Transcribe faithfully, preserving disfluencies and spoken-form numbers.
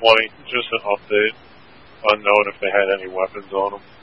twenty, just an update. Unknown if they had any weapons on them.